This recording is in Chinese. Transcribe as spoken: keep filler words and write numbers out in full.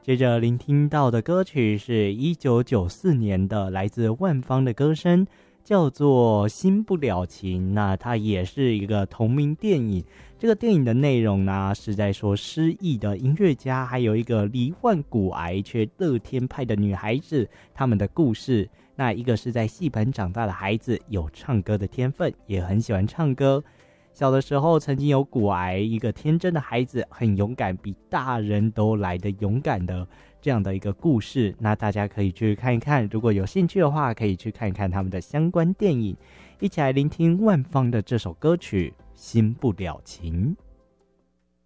接着聆听到的歌曲是一九九四年的来自万芳的歌声，叫做《新不了情》。那它也是一个同名电影，这个电影的内容呢是在说失忆的音乐家还有一个罹患骨癌却乐天派的女孩子他们的故事。那一个是在戏班长大的孩子，有唱歌的天分，也很喜欢唱歌。小的时候曾经有骨癌，一个天真的孩子，很勇敢，比大人都来得勇敢的这样的一个故事。那大家可以去看一看，如果有兴趣的话可以去看一看他们的相关电影。一起来聆听万芳的这首歌曲《新不了情》。